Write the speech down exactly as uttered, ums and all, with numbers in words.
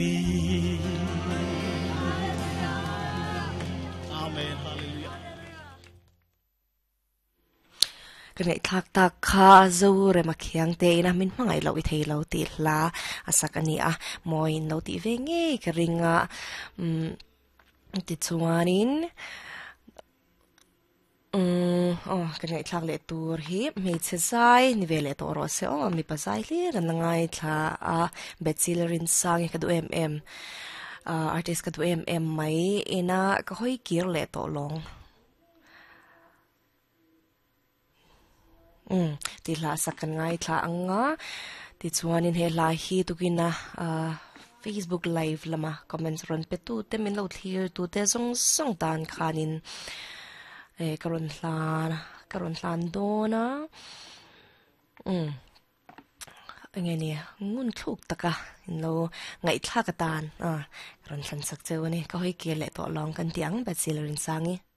mi amen hallelujah cái này thắc ta khá dâu rồi mà khiang tê na mình mang ai lâu ít hay lâu tị la asak ani à moi lâu tị về nghe cái ring à um tị chuanin um oh cái này thắc lệ tour hi mấy chế sai ni về lệ tour rồi sẽ oh mi pa sai li ran ngai tha à bestseller in sang cái du em em artist cái du em em mai ina cái hoi kier lệ to long um ti la sakan ngai thla anga ti chuanin he la hi tukina uh, Facebook live lama comments ron pe tu te min lo thlir tu te zong song tan khanin e karon hlan karon hlan do na um nge ni ngun thuk taka in lo ngai thla ka tan a karon hlan sak cheu ni ka hoi ke le to long kan tiang ba silerin sangi